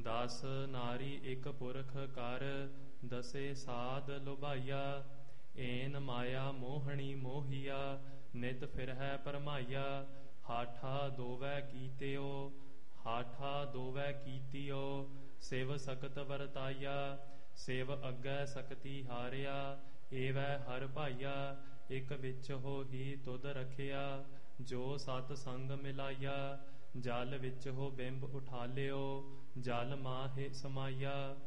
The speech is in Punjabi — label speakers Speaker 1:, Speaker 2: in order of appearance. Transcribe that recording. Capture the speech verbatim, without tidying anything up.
Speaker 1: ਦਸ ਨਾਰੀ ਇੱਕ ਪੁਰਖ ਕਰ, ਦਸੇ ਸਾਧ ਲੁਭਾਈਆ। ਏਨ ਮਾਇਆ ਮੋਹਣੀ ਮੋਹੀਆ, ਨਿਤ ਫਿਰਹਿ ਭਰਮਾਈਆ। ਹਾਠਾ ਦੋਵੈ ਕੀਤਿਓ, ਹਾਠਾ ਦੋਵੈ ਕੀਤਿਓ, ਸਿਵ ਸਕਤ ਵਰਤਾਈਆ। ਸਿਵ ਅੱਗੇ ਸਕਤੀ ਹਾਰਿਆ, ਏਵੈ ਹਰ ਭਾਈਆ। ਇਕ ਵਿੱਚ ਹੋਈ ਤੁਧ ਰਖਿਆ, ਜੋ ਸਤ ਸੰਗ ਮਿਲਾਈਆ। ਜਲ ਵਿੱਚ ਹੋ ਬਿੰਬ ਉਠਾਲਿਓ, ਜਲ ਮਾਹਿ ਸਮਾਈਆ।